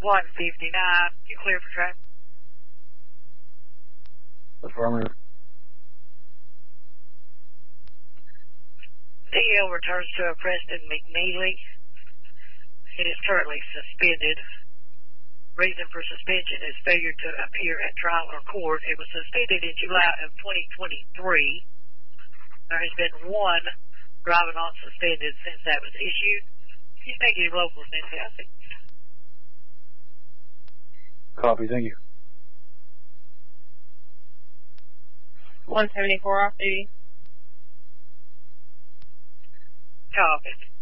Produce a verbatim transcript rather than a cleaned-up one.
one fifty-nine. You clear for traffic? Affirmative. D L returns to a Preston McNeely. It is currently suspended. Reason for suspension is failure to appear at trial or court. It was suspended in July of twenty twenty-three. There has been one driving on suspended since that was issued. He's negative locals, Nancy. I see. Copy, thank you. one seventy-four off duty. Copy.